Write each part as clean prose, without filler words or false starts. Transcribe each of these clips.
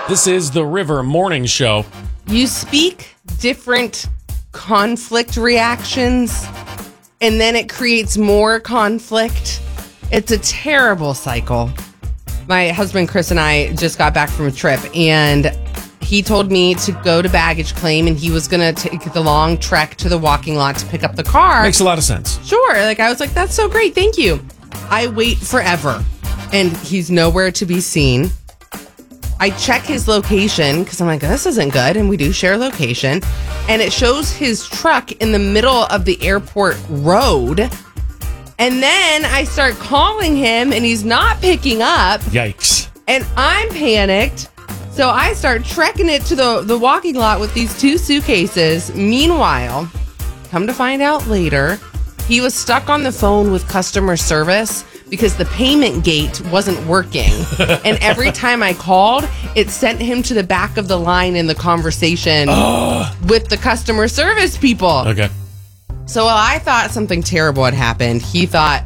This is the River Morning Show. You speak different conflict reactions, and then it creates more conflict. It's a terrible cycle. My husband, Chris, and I just got back from a trip, and he told me to go to baggage claim, and he was going to take the long trek to the walking lot to pick up the car. Makes a lot of sense. Sure. I was like, that's so great. Thank you. I wait forever, and he's nowhere to be seen. I check his location because I'm like, this isn't good. And we do share location. And it shows his truck in the middle of the airport road. And then I start calling him and he's not picking up. Yikes. And I'm panicked. So I start trekking it to the walking lot with these 2 suitcases. Meanwhile, come to find out later, he was stuck on the phone with customer service because the payment gate wasn't working. And every time I called, it sent him to the back of the line in the conversation with the customer service people. Okay. So while I thought something terrible had happened, he thought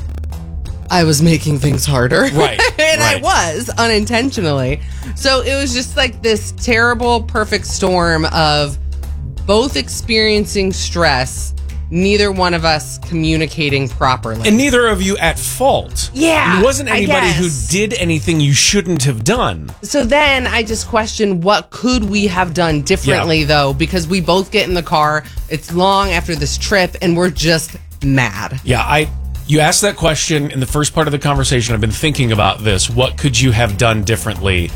I was making things harder. Right. And right. I was, unintentionally. So it was just like this terrible, perfect storm of both experiencing stress, neither one of us communicating properly. And neither of you at fault. Yeah, It wasn't I anybody who guess. did anything you shouldn't have done. So then I just questioned, what could we have done differently, though? Because we both get in the car. It's long after this trip, and we're just mad. Yeah, you asked that question in the first part of the conversation. I've been thinking about this. What could you have done differently?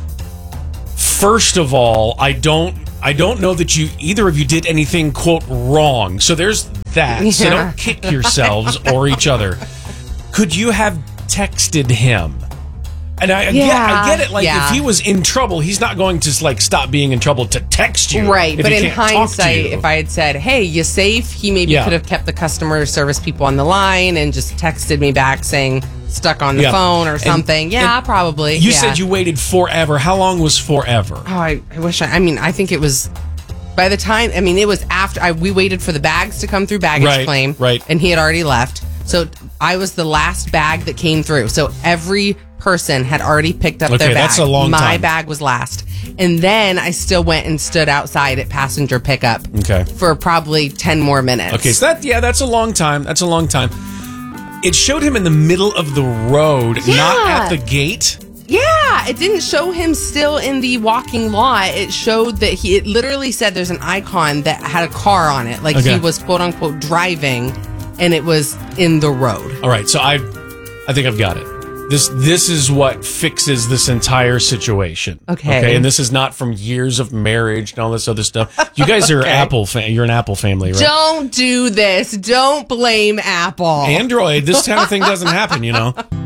First of all, I don't know that either of you did anything, quote, wrong. So there's that. Yeah. So don't kick yourselves or each other. Could you have texted him? And I get it. Like, if he was in trouble, he's not going to stop being in trouble to text you. Right. if But he in can't talk to hindsight, you. if I had said, hey, you safe? He maybe could have kept the customer service people on the line and just texted me back saying stuck on the phone or something. Probably. You said you waited forever. How long was forever? Oh, I wish I think it was by the time, it was after we waited for the bags to come through baggage claim. Right. And he had already left. So I was the last bag that came through. So every person had already picked up their bag. That's a long time. My bag was last. And then I still went and stood outside at passenger pickup for probably 10 more minutes. Okay, so that's a long time. That's a long time. It showed him in the middle of the road, not at the gate. Yeah, it didn't show him still in the walking lot. It showed that it literally said there's an icon that had a car on it. Like he was quote unquote driving and it was in the road. All right, so I think I've got it. This is what fixes this entire situation. Okay. And this is not from years of marriage and all this other stuff. You guys are you're an Apple family, right? Don't do this. Don't blame Apple. Android, this kind of thing doesn't happen,